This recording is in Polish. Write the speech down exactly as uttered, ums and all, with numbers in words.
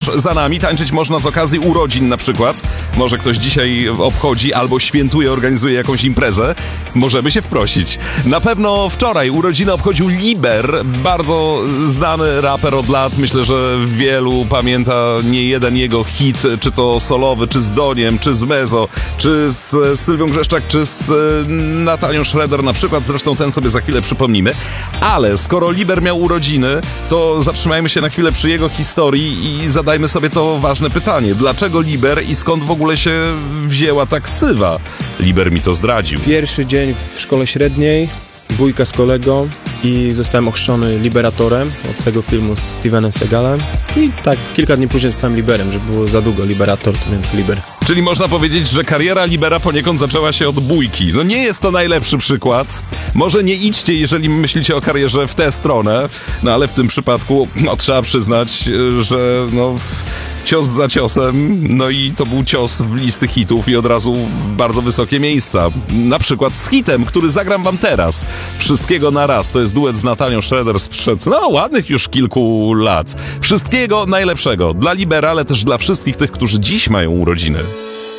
już za nami. Tańczyć można z okazji urodzin na przykład. Może ktoś dzisiaj obchodzi albo świętuje, organizuje jakąś imprezę. Możemy się wprosić. Na pewno wczoraj urodziny obchodził Liber, bardzo znany raper od lat. Myślę, że wielu pamięta nie jeden jego hit, czy to solowy, czy z Doniem, czy z Mezo, czy z Sylwią Grzeszczak, czy z Natalią Schroeder na przykład. Zresztą ten sobie za chwilę przypomnimy. Ale skoro Liber miał urodziny, to zatrzymajmy się na chwilę przy jego historii i zadajmy sobie to ważne pytanie. Dlaczego Liber i skąd w ogóle się wzięła ta ksywa? Liber mi to zdradził. Pierwszy dzień w szkole średniej, bójka z kolegą i zostałem ochrzczony Liberatorem od tego filmu z Stevenem Seagalem. I tak kilka dni później zostałem Liberem, że było za długo Liberator, to więc Liber. Czyli można powiedzieć, że kariera Libera poniekąd zaczęła się od bójki. No nie jest to najlepszy przykład. Może nie idźcie, jeżeli myślicie o karierze w tę stronę, no ale w tym przypadku no, trzeba przyznać, że no... cios za ciosem, no i to był cios w listy hitów i od razu w bardzo wysokie miejsca. Na przykład z hitem, który zagram wam teraz. Wszystkiego na raz. To jest duet z Natalią Schroeder sprzed, no, ładnych już kilku lat. Wszystkiego najlepszego dla Libera, ale też dla wszystkich tych, którzy dziś mają urodziny.